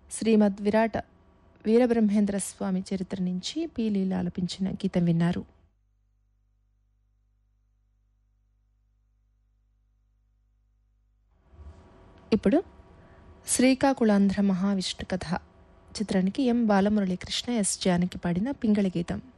శ్రీమద్ విరాట వీరబ్రహ్మేంద్ర స్వామి చరిత్ర నుంచి పి లీల ఆలపించిన గీతం విన్నారు. ఇప్పుడు శ్రీకాకుళాంధ్ర మహావిష్ణు కథ చిత్రానికి ఎం బాలమురళీకృష్ణ, ఎస్ జానకి పాడిన పింగళి గీతం.